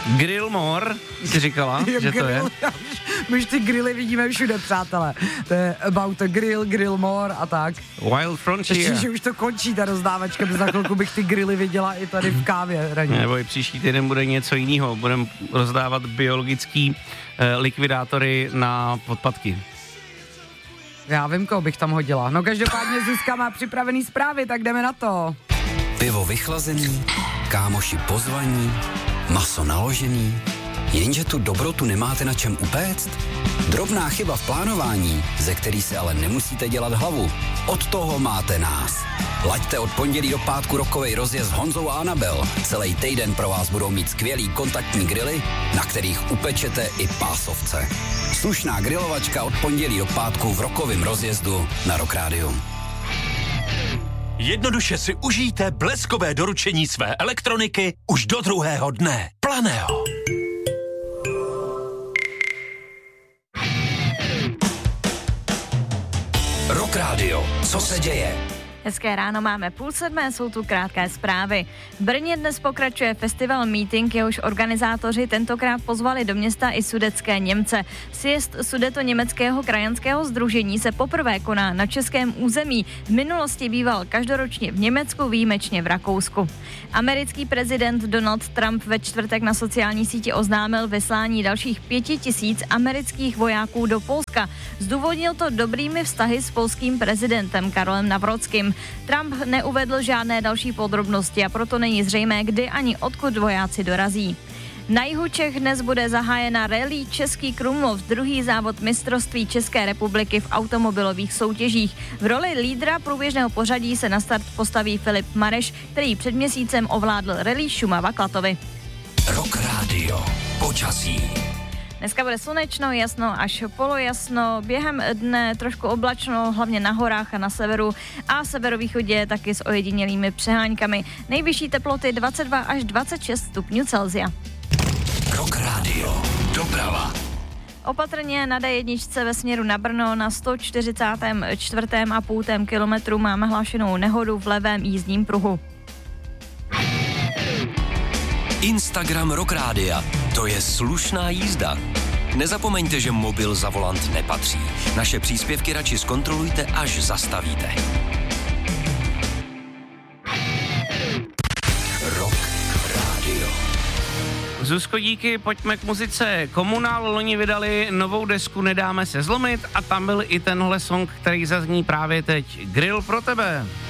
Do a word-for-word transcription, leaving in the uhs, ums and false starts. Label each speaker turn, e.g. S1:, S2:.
S1: Grill more, jsi říkala, že to je?
S2: My už ty grily vidíme všude, přátelé. To je about a grill, grill more a tak.
S1: Wild Frontier.
S2: Ještě, že už to končí ta rozdávačka, za chvilku bych ty grily viděla i tady v kávě raně.
S1: Nebo i příští týden bude něco jiného. Budeme rozdávat biologický eh, likvidátory na podpatky.
S2: Já vím, koho bych tam hodila. No každopádně Zuzka má připravený zprávy, tak jdeme na to.
S3: Pivo vychlazený, kámoši pozvaní, maso naložený, jenže tu dobrotu nemáte na čem upéct? Drobná chyba v plánování, ze který se ale nemusíte dělat hlavu. Od toho máte nás. Laďte od pondělí do pátku rokovej rozjezd s Honzou a Anabel. Celý týden pro vás budou mít skvělý kontaktní grily, na kterých upečete i pásovce. Slušná grilovačka od pondělí do pátku v rokovém rozjezdu na Rock Radio.
S4: Jednoduše si užijte bleskové doručení své elektroniky už do druhého dne. Planého. Rock Radio. Co se děje?
S5: Hezké ráno, máme půl sedmé, jsou tu krátké zprávy. V Brně dnes pokračuje festival Meeting, jehož organizátoři tentokrát pozvali do města i sudetské Němce. Sjezd Sudeto-německého krajanského sdružení se poprvé koná na českém území. V minulosti býval každoročně v Německu, výjimečně v Rakousku. Americký prezident Donald Trump ve čtvrtek na sociální síti oznámil vyslání dalších pěti tisíc amerických vojáků do Polska. Zdůvodnil to dobrými vztahy s polským prezidentem Karolem Nawrockým. Trump neuvedl žádné další podrobnosti a proto není zřejmé, kdy ani odkud vojáci dorazí. Na jihu Čech dnes bude zahájena rally Český Krumlov, druhý závod mistrovství České republiky v automobilových soutěžích. V roli lídra průběžného pořadí se na start postaví Filip Mareš, který před měsícem ovládl rally Šumava Klatovy.
S4: Rock Radio. Počasí.
S5: Dneska bude slunečno, jasno až polojasno, během dne trošku oblačno, hlavně na horách a na severu a severovýchodě taky s ojedinělými přeháňkami. Nejvyšší teploty dvacet dva až dvacet šest stupňů Celsia.
S4: Rock Radio. Doprava.
S5: Opatrně na dé jedna ve směru na Brno na sto čtyřicátém čtvrtém a půltém kilometru máme hlášenou nehodu v levém jízdním pruhu.
S4: Instagram Rock Rádia. To je slušná jízda. Nezapomeňte, že mobil za volant nepatří. Naše příspěvky radši zkontrolujte, až zastavíte. Rock Radio.
S1: Zuzko, díky, pojďme k muzice. Komunál loni vydali novou desku Nedáme se zlomit a tam byl i tenhle song, který zazní právě teď. Grill pro tebe.